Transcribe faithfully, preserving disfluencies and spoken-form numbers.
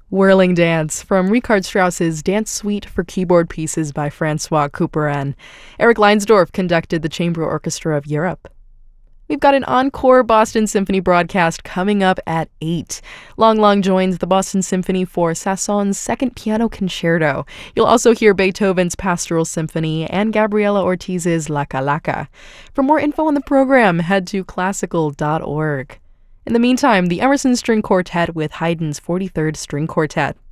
Whirling Dance from Richard Strauss's Dance Suite for Keyboard Pieces by Francois Couperin. Eric Leinsdorf conducted the Chamber Orchestra of Europe. We've got an encore Boston Symphony broadcast coming up at eight. Long Long joins the Boston Symphony for Sasson's Second Piano Concerto. You'll also hear Beethoven's Pastoral Symphony and Gabriela Ortiz's Laka Laka. For more info on the program, head to classical dot org. In the meantime, the Emerson String Quartet with Haydn's forty-third String Quartet.